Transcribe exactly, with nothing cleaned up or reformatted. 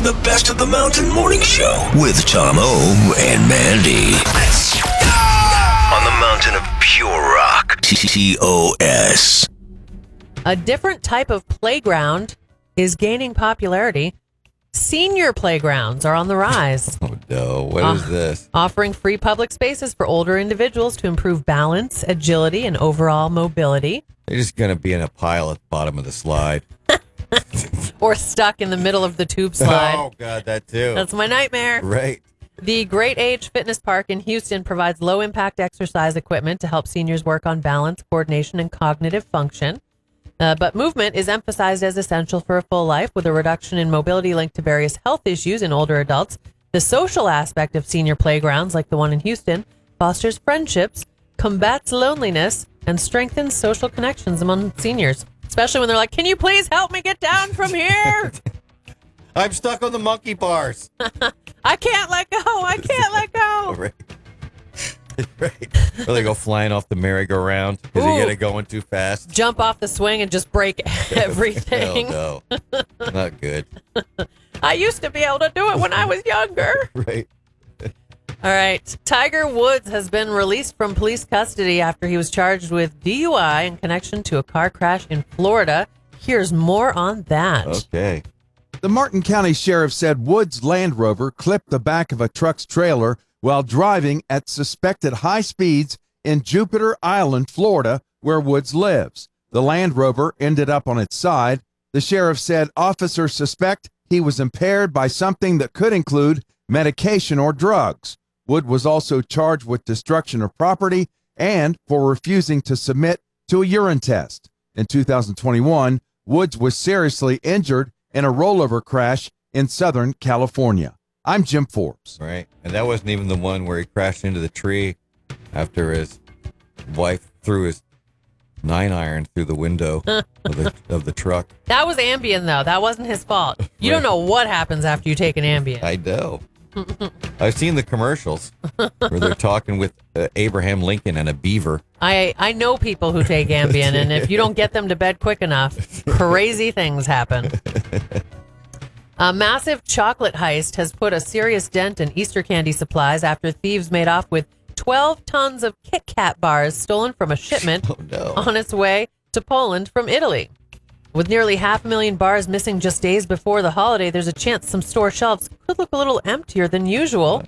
the Best of the Mountain Morning Show with Tom O and Mandy. Let's go! On the mountain of pure rock. T O S. A different type of playground is gaining popularity. Senior playgrounds are on the rise. Oh, no. What uh, is this? Offering free public spaces for older individuals to improve balance, agility, and overall mobility. They're just going to be in a pile at the bottom of the slide. Or stuck in the middle of the tube slide. Oh, God, that too. That's my nightmare. Right. The Great Age Fitness Park in Houston provides low-impact exercise equipment to help seniors work on balance, coordination, and cognitive function. Uh, but movement is emphasized as essential for a full life, with a reduction in mobility linked to various health issues in older adults. The social aspect of senior playgrounds, like the one in Houston, fosters friendships, combats loneliness, and strengthens social connections among seniors, especially when they're like, can you please help me get down from here? I'm stuck on the monkey bars. I can't let go. I can't let go. Right. Right. Or they go flying off the merry-go-round because you get it going too fast. Jump off the swing and just break everything. Oh, no. Not good. I used to be able to do it when I was younger. Right. All right. Tiger Woods has been released from police custody after he was charged with D U I in connection to a car crash in Florida. Here's more on that. Okay. The Martin County Sheriff said Woods' Land Rover clipped the back of a truck's trailer while driving at suspected high speeds in Jupiter Island, Florida, where Woods lives. The Land Rover ended up on its side. The sheriff said officers suspect he was impaired by something that could include medication or drugs. Wood was also charged with destruction of property and for refusing to submit to a urine test. In two thousand twenty-one, Woods was seriously injured in a rollover crash in Southern California. I'm Jim Forbes. Right. And that wasn't even the one where he crashed into the tree after his wife threw his nine iron through the window of, the, of the truck. That was Ambien, though. That wasn't his fault. You don't know what happens after you take an Ambien. I know. I've seen the commercials where they're talking with uh, Abraham Lincoln and a beaver. I, I know people who take Ambien, and if you don't get them to bed quick enough, crazy things happen. A massive chocolate heist has put a serious dent in Easter candy supplies after thieves made off with twelve tons of Kit Kat bars stolen from a shipment Oh, no. on its way to Poland from Italy. With nearly half a million bars missing just days before the holiday, there's a chance some store shelves could look a little emptier than usual.